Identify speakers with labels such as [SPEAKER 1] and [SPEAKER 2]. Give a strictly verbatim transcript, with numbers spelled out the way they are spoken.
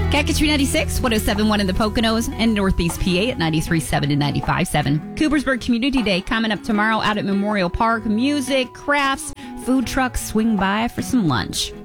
[SPEAKER 1] Kankakee ninety-six, one oh seven point one in the Poconos, and Northeast P A at ninety-three point seven and ninety-five point seven. Coopersburg Community Day coming up tomorrow out at Memorial Park. Music, crafts, food trucks, swing by for some lunch.